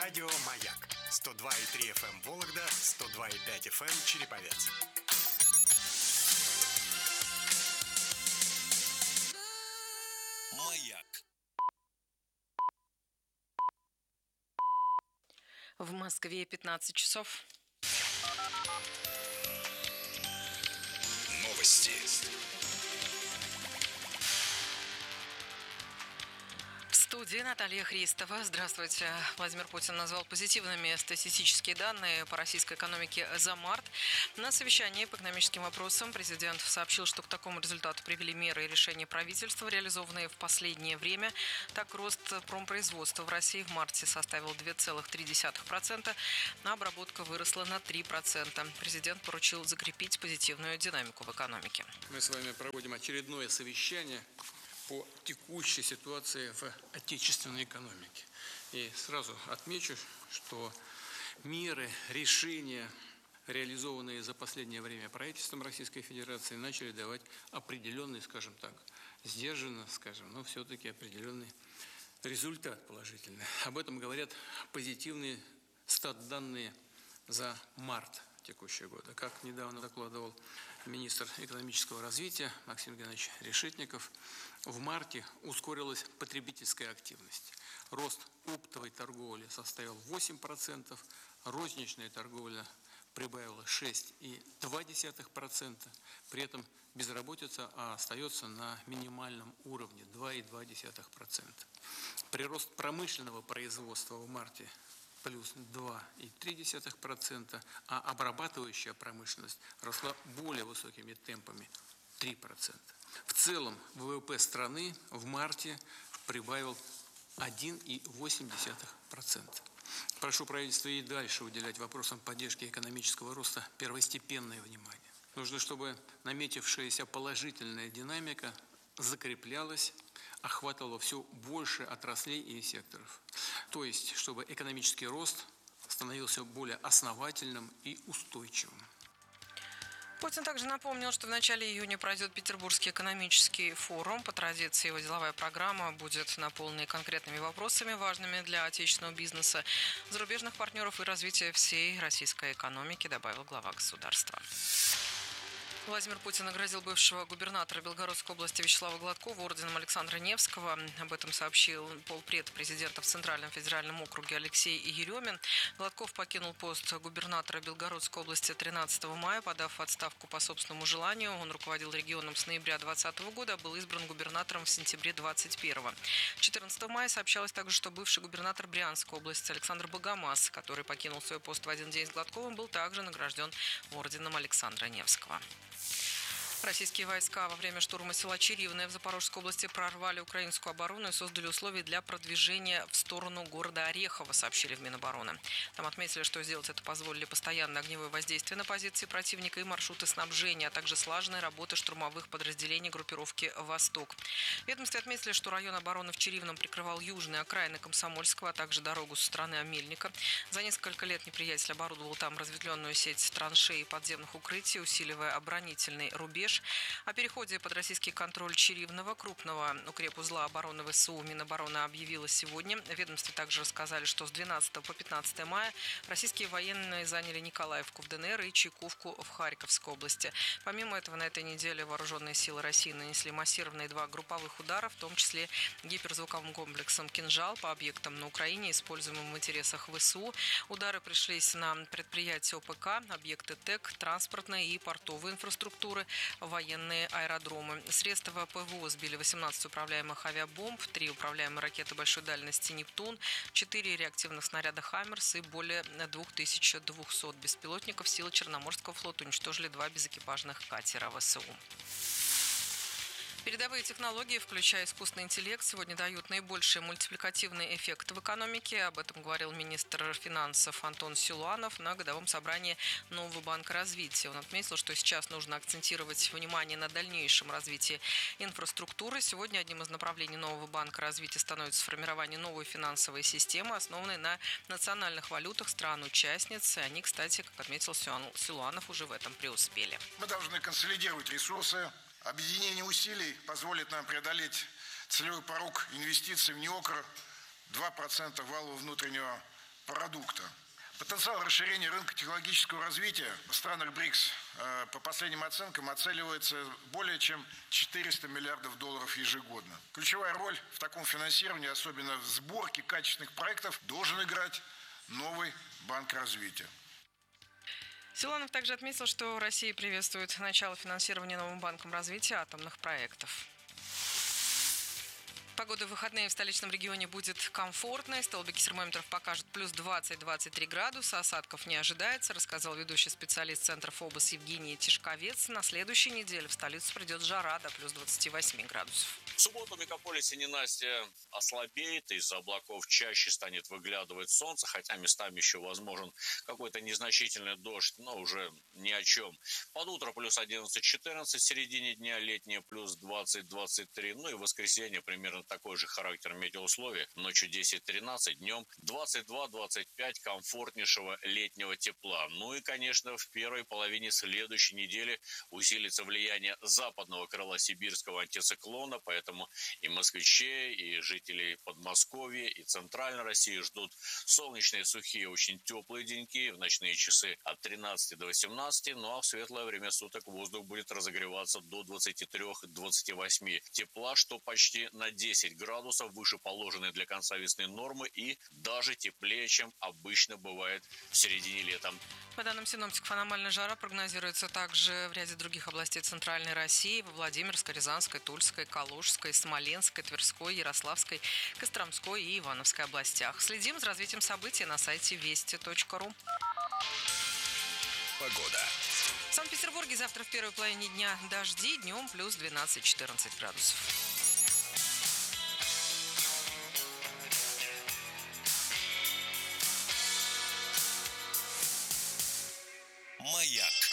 Радио «Маяк». 102,3 FM Вологда, 102,5 FM Череповец. «Маяк». В Москве 15 часов. Новости. В студии Наталья Христова. Здравствуйте. Владимир Путин назвал позитивными статистические данные по российской экономике за март. На совещании по экономическим вопросам президент сообщил, что к такому результату привели меры и решения правительства, реализованные в последнее время. Так, рост промпроизводства в России в марте составил 2,3%, а обработка выросла на 3%. Президент поручил закрепить позитивную динамику в экономике. Мы с вами проводим очередное совещание по текущей ситуации в отечественной экономике. И сразу отмечу, что меры, решения, реализованные за последнее время правительством Российской Федерации, начали давать определенный, скажем так, сдержанно, скажем, но все-таки определенный результат положительный. Об этом говорят позитивные стат-данные за март текущего года. Как недавно докладывал министр экономического развития Максим Геннадьевич Решетников, в марте ускорилась потребительская активность. Рост оптовой торговли составил 8%, розничная торговля прибавила 6,2%, при этом безработица остается на минимальном уровне 2,2%. Прирост промышленного производства в марте плюс 2,3%, а обрабатывающая промышленность росла более высокими темпами 3%. В целом ВВП страны в марте прибавил 1,8%. Прошу правительство и дальше уделять вопросам поддержки экономического роста первостепенное внимание. Нужно, чтобы наметившаяся положительная динамика закреплялась, охватывала все больше отраслей и секторов. То есть, чтобы экономический рост становился более основательным и устойчивым. Путин также напомнил, что в начале июня пройдет Петербургский экономический форум. По традиции его деловая программа будет наполнена конкретными вопросами, важными для отечественного бизнеса, зарубежных партнеров и развития всей российской экономики, добавил глава государства. Владимир Путин наградил бывшего губернатора Белгородской области Вячеслава Гладкова орденом Александра Невского. Об этом сообщил полпред президента в Центральном федеральном округе Алексей Еремин. Гладков покинул пост губернатора Белгородской области 13 мая, подав в отставку по собственному желанию. Он руководил регионом с ноября 2020 года, а был избран губернатором в сентябре 2021. 14 мая сообщалось также, что бывший губернатор Брянской области Александр Богомаз, который покинул свой пост в один день с Гладковым, был также награжден орденом Александра Невского. Российские войска во время штурма села Чиривное в Запорожской области прорвали украинскую оборону и создали условия для продвижения в сторону города Орехово, сообщили в Минобороны. Там отметили, что сделать это позволили постоянное огневое воздействие на позиции противника и маршруты снабжения, а также слаженная работа штурмовых подразделений группировки «Восток». В ведомстве отметили, что район обороны в Чиривном прикрывал южные окраины Комсомольского, а также дорогу со стороны Амельника. За несколько лет неприятель оборудовал там разветвленную сеть траншей и подземных укрытий, усиливая оборонительный рубеж. О переходе под российский контроль Чиривного, крупного укрепузла обороны ВСУ, Минобороны объявила сегодня. В ведомстве также рассказали, что с 12 по 15 мая российские военные заняли Николаевку в ДНР и Чайковку в Харьковской области. Помимо этого, на этой неделе вооруженные силы России нанесли массированные 2 групповых удара, в том числе гиперзвуковым комплексом «Кинжал» по объектам на Украине, используемым в интересах ВСУ. Удары пришлись на предприятия ОПК, объекты ТЭК, транспортной и портовой инфраструктуры, военные аэродромы. Средства ПВО сбили 18 управляемых авиабомб, 3 управляемые ракеты большой дальности «Нептун», 4 реактивных снаряда «Хаммерс» и более 2200 беспилотников. Силы Черноморского флота уничтожили 2 безэкипажных катера ВСУ. Передовые технологии, включая искусственный интеллект, сегодня дают наибольший мультипликативный эффект в экономике. Об этом говорил министр финансов Антон Силуанов на годовом собрании Нового банка развития. Он отметил, что сейчас нужно акцентировать внимание на дальнейшем развитии инфраструктуры. Сегодня одним из направлений Нового банка развития становится формирование новой финансовой системы, основанной на национальных валютах стран-участниц. Они, кстати, как отметил Силуанов, уже в этом преуспели. Мы должны консолидировать ресурсы. Объединение усилий позволит нам преодолеть целевой порог инвестиций в НИОКР 2% валового внутреннего продукта. Потенциал расширения рынка технологического развития в странах БРИКС по последним оценкам оценивается более чем 400 миллиардов долларов ежегодно. Ключевая роль в таком финансировании, особенно в сборке качественных проектов, должен играть новый банк развития. Силуанов также отметил, что Россия приветствует начало финансирования новым банком развития атомных проектов. Погода в выходные в столичном регионе будет комфортной. Столбики термометров покажут плюс 20-23 градуса. Осадков не ожидается, рассказал ведущий специалист Центра ФОБОС Евгений Тишковец. На следующей неделе в столицу придет жара до плюс 28 градусов. В субботу в мегаполисе ненастье ослабеет, из-за облаков чаще станет выглядывать солнце, хотя местами еще возможен какой-то незначительный дождь, но уже ни о чем. Под утро плюс 11-14, в середине дня летнее плюс 20-23, ну и в воскресенье примерно такой же характер метеоусловий. Ночью 10-13, днем 22-25 комфортнейшего летнего тепла. Ну и, конечно, в первой половине следующей недели усилится влияние западного крыла сибирского антициклона, поэтому и москвичей, и жителей Подмосковья, и Центральной России ждут солнечные, сухие, очень теплые деньки в ночные часы от 13 до 18, ну а в светлое время суток воздух будет разогреваться до 23-28 тепла, что почти на 10 градусов выше положенной для конца весны нормы и даже теплее, чем обычно бывает в середине лета. По данным синоптиков, аномальная жара прогнозируется также в ряде других областей Центральной России: во Владимирской, Рязанской, Тульской, Калужской, Смоленской, Тверской, Ярославской, Костромской и Ивановской областях. Следим за развитием событий на сайте вести.ру. Погода. В Санкт-Петербурге завтра в первой половине дня дожди, днем плюс 12-14 градусов. Маяк.